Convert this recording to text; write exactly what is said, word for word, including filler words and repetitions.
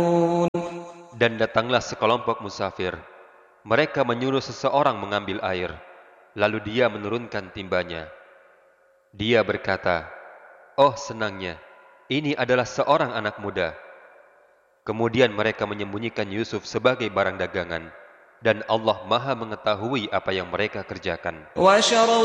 Dan datanglah sekelompok musafir. Mereka menyuruh seseorang mengambil air. Lalu dia menurunkan timbanya. Dia berkata, "Oh senangnya, ini adalah seorang anak muda." Kemudian mereka menyembunyikan Yusuf sebagai barang dagangan. Dan Allah Maha mengetahui apa yang mereka kerjakan.